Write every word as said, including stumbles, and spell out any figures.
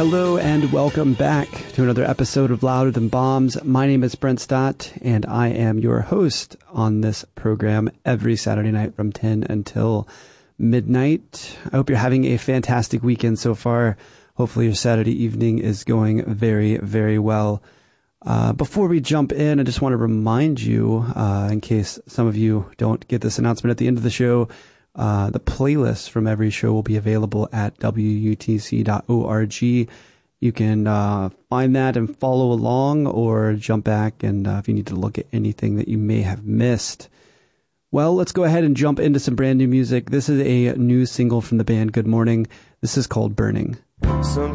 Hello and welcome back to another episode of Louder Than Bombs. My name is Brent Stott and I am your host on this program every Saturday night from ten until midnight. I hope you're having a fantastic weekend so far. Hopefully your Saturday evening is going very, very well. Uh, before we jump in, I just want to remind you, uh, in case some of you don't get this announcement at the end of the show, Uh, the playlist from every show will be available at W U T C dot org. You can uh, find that and follow along or jump back and uh, if you need to look at anything that you may have missed. Well, let's go ahead and jump into some brand new music. This is a new single from the band Good Morning. This is called Burning. Some